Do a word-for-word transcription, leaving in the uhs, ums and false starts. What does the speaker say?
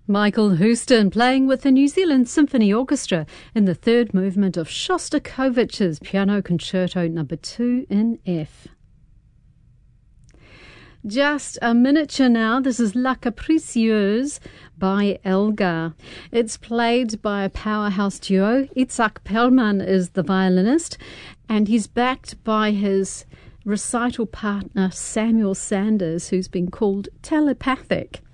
Michael Houston playing with the New Zealand Symphony Orchestra in the third movement of Shostakovich's Piano Concerto number two in F. Just a miniature now. This is La Capricieuse by Elgar. It's played by a powerhouse duo. Itzhak Perlman is the violinist, and he's backed by his recital partner Samuel Sanders, who's been called telepathic.